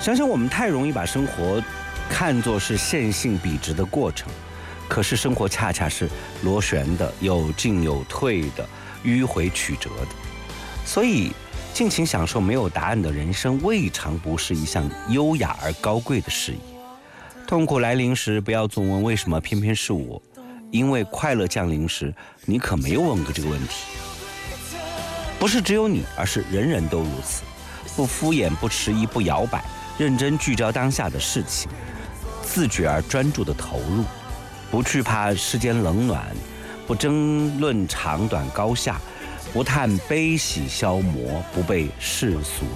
想想我们太容易把生活看作是线性笔直的过程，可是生活恰恰是螺旋的，有进有退的，迂回曲折的。所以尽情享受没有答案的人生，未尝不是一项优雅而高贵的事宜。痛苦来临时，不要总问为什么偏偏是我，因为快乐降临时，你可没有问过这个问题。不是只有你，而是人人都如此。不敷衍，不迟疑，不摇摆，认真聚焦当下的事情，自觉而专注的投入，不惧怕世间冷暖，不争论长短高下，不叹悲喜消磨，不被世俗